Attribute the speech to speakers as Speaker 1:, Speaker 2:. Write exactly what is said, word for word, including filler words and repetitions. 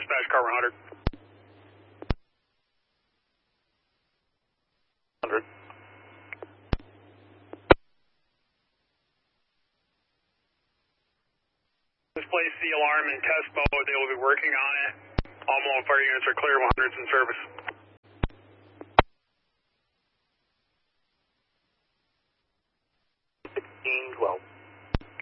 Speaker 1: dispatch car one hundred. one hundred. Displace the alarm in test mode. They will be working on it. All Malone fire units are clear. one hundred's in service. fifteen twelve.